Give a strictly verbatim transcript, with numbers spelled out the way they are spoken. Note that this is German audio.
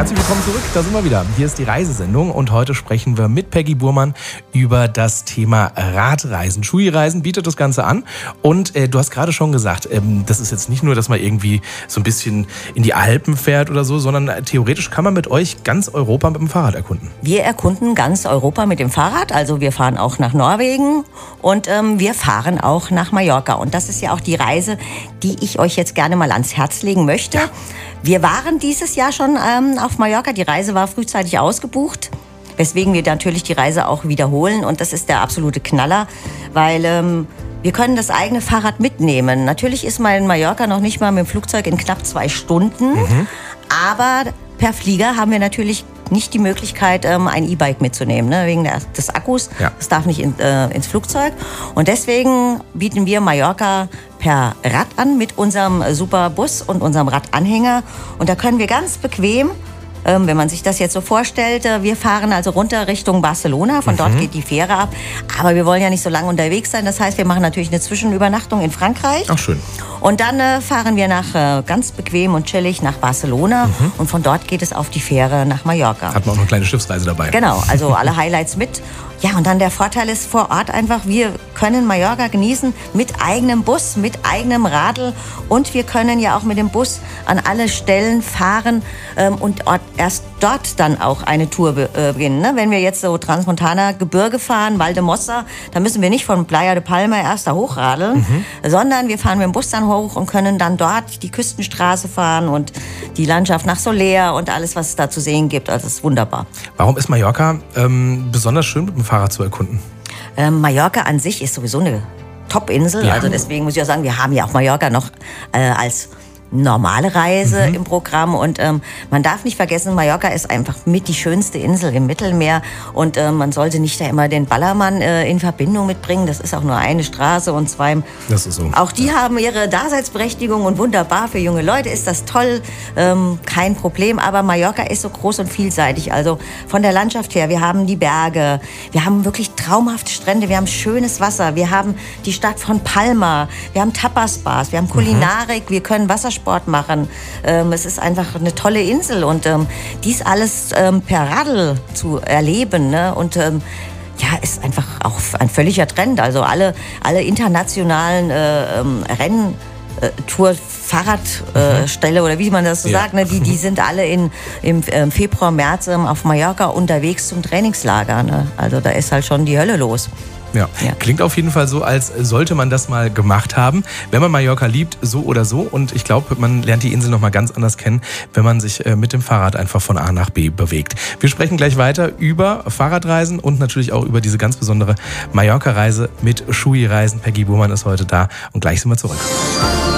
Herzlich willkommen zurück, da sind wir wieder. Hier ist die Reisesendung und heute sprechen wir mit Peggy Burmann über das Thema Radreisen. Shui-Reisen bietet das Ganze an und äh, du hast gerade schon gesagt, ähm, das ist jetzt nicht nur, dass man irgendwie so ein bisschen in die Alpen fährt oder so, sondern äh, theoretisch kann man mit euch ganz Europa mit dem Fahrrad erkunden. Wir erkunden ganz Europa mit dem Fahrrad, also wir fahren auch nach Norwegen und ähm, wir fahren auch nach Mallorca. Und das ist ja auch die Reise, die ich euch jetzt gerne mal ans Herz legen möchte. Ja. Wir waren dieses Jahr schon ähm, auf Mallorca, die Reise war frühzeitig ausgebucht, weswegen wir natürlich die Reise auch wiederholen. Und das ist der absolute Knaller, weil ähm, wir können das eigene Fahrrad mitnehmen. Natürlich ist man in Mallorca noch nicht mal mit dem Flugzeug in knapp zwei Stunden, mhm. aber per Flieger haben wir natürlich nicht die Möglichkeit, ähm, ein E-Bike mitzunehmen, ne? Wegen der, des Akkus. Ja. Das darf nicht in, äh, ins Flugzeug. Und deswegen bieten wir Mallorca per Rad an mit unserem Superbus und unserem Radanhänger. Und da können wir ganz bequem, ähm, wenn man sich das jetzt so vorstellt, äh, wir fahren also runter Richtung Barcelona. Von mhm. dort geht die Fähre ab. Aber wir wollen ja nicht so lange unterwegs sein. Das heißt, wir machen natürlich eine Zwischenübernachtung in Frankreich. Ach, schön. Und dann äh, fahren wir nach, äh, ganz bequem und chillig nach Barcelona. Mhm. Und von dort geht es auf die Fähre nach Mallorca. Hat man auch eine kleine Schiffsreise dabei. Genau, also alle Highlights mit. Ja, und dann der Vorteil ist vor Ort einfach, wir können Mallorca genießen mit eigenem Bus, mit eigenem Radl. Und wir können ja auch mit dem Bus an alle Stellen fahren ähm, und erst dort dann auch eine Tour be- äh, beginnen. Ne? Wenn wir jetzt so Transmontana Gebirge fahren, Valdemossa, dann müssen wir nicht von Playa de Palma erst da hochradeln, mhm. sondern wir fahren mit dem Bus dann hoch und können dann dort die Küstenstraße fahren und die Landschaft nach Soler und alles, was es da zu sehen gibt. Also das ist wunderbar. Warum ist Mallorca ähm, besonders schön mit dem Fahrrad zu erkunden? Ähm, Mallorca an sich ist sowieso eine Top-Insel. Ja. Also deswegen muss ich auch sagen, wir haben ja auch Mallorca noch äh, als normale Reise mhm. im Programm und ähm, man darf nicht vergessen, Mallorca ist einfach mit die schönste Insel im Mittelmeer und ähm, man sollte nicht da immer den Ballermann äh, in Verbindung mitbringen. Das ist auch nur eine Straße und zwei. Das ist so. Auch die ja. haben ihre Daseinsberechtigung und wunderbar für junge Leute ist das toll, ähm, kein Problem. Aber Mallorca ist so groß und vielseitig. Also von der Landschaft her, wir haben die Berge, wir haben wirklich traumhafte Strände, wir haben schönes Wasser, wir haben die Stadt von Palma, wir haben Tapas-Bars, wir haben Kulinarik, mhm. wir können Wassersport machen. Ähm, es ist einfach eine tolle Insel und ähm, dies alles ähm, per Radl zu erleben, ne? Und ähm, ja, ist einfach auch ein völliger Trend. Also alle, alle internationalen äh, ähm, Rennen äh, Tour, Fahrradstelle äh, oder wie man das so ja. sagt, ne? die, die sind alle in, im äh, Februar, März ähm, auf Mallorca unterwegs zum Trainingslager. Ne? Also da ist halt schon die Hölle los. Ja. ja, klingt auf jeden Fall so, als sollte man das mal gemacht haben. Wenn man Mallorca liebt, so oder so. Und ich glaube, man lernt die Insel nochmal ganz anders kennen, wenn man sich mit dem Fahrrad einfach von A nach B bewegt. Wir sprechen gleich weiter über Fahrradreisen und natürlich auch über diese ganz besondere Mallorca-Reise mit Shui-Reisen. Peggy Burmann ist heute da und gleich sind wir zurück.